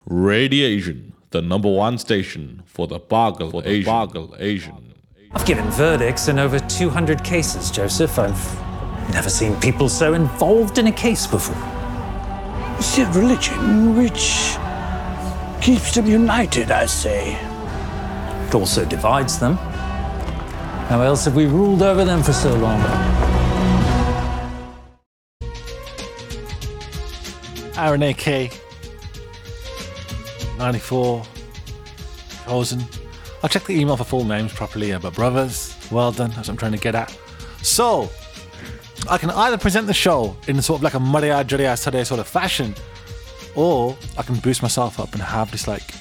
Radiation, the #1 station for the Bargle Asian. I've given verdicts in over 200 cases, Joseph. I've never seen people so involved in a case before. It's a religion which keeps them united, I say. It also divides them. How else have we ruled over them for so long? Aaron AK 94 Chosen. I'll check the email for full names properly, but brothers, well done. That's what I'm trying to get at. So, I can either present the show in sort of like a Maria Juria Sade sort of fashion, or I can boost myself up and have this like...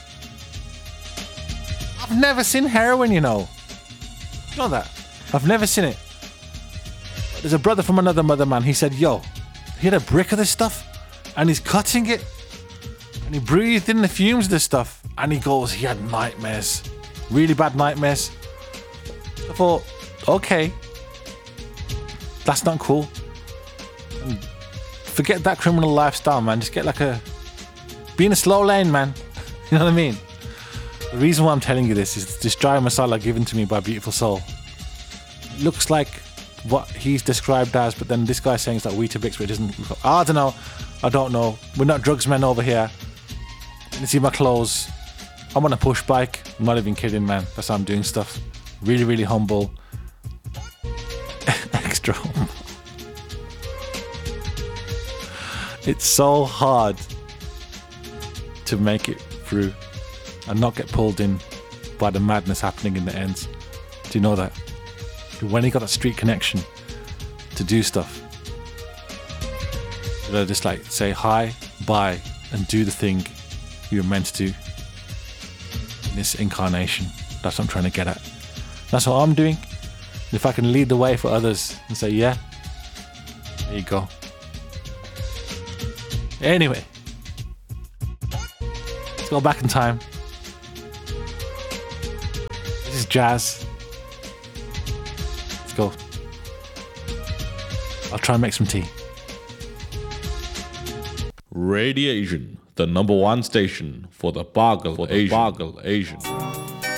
I've never seen heroin, you know. You know that? I've never seen it. There's a brother from another mother, man. He said, yo, he had a brick of this stuff and he's cutting it and he breathed in the fumes of this stuff and he goes, he had nightmares. Really bad nightmares. I thought, okay, that's not cool. Forget that criminal lifestyle, man. Just get like be in a slow lane, man. You know what I mean? The reason why I'm telling you this is this dry masala given to me by Beautiful Soul. It looks like what he's described as, but then this guy's saying it's like Weetabix, but it doesn't look. I don't know. I don't know. We're not drugsmen over here. You see my clothes. I'm on a push bike. I'm not even kidding, man. That's how I'm doing stuff. Really, really humble. Extra humble. It's so hard to make it through and not get pulled in by the madness happening in the ends. Do you know that? When you got that street connection to do stuff, you know, just like say hi, bye, and do the thing you were meant to do in this incarnation. That's what I'm trying to get at. That's what I'm doing. If I can lead the way for others and say, yeah, there you go. Anyway, let's go back in time. This is jazz. Let's go. I'll try and make some tea. Radiation, the #1 station for the Bargle Asian.